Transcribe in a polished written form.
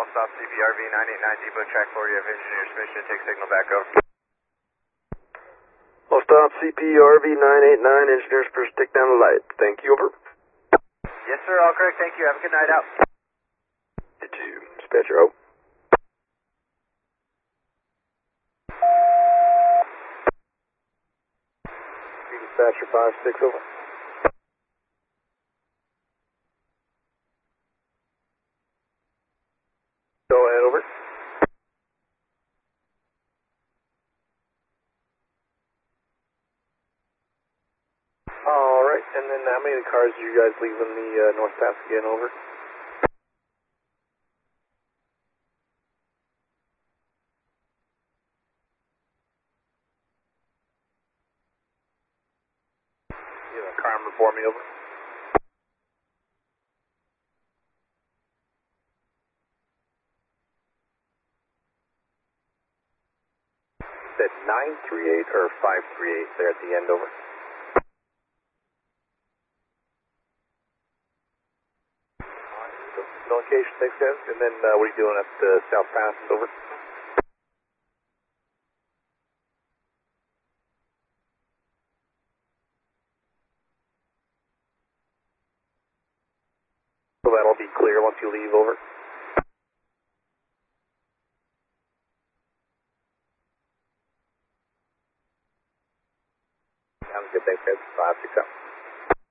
Stop CPRV 989 Depot Track 4, you have engineer's permission to take signal back over. All stop CPRV 989, engineers first take down the light. Thank you, over. Yes, sir, all correct, thank you. Have a good night out. Did you dispatcher out? Dispatcher 5-6, over. Go ahead, over. Alright, and then how many cars do you guys leave in the North Pass again, over? You have a car number for me, over? Said 938 or 538 there at the end, over? No location, thanks guys. And then what are you doing at the South Pass, over? So that'll be clear once you leave, over? Sounds good, thanks guys. 5-6 out.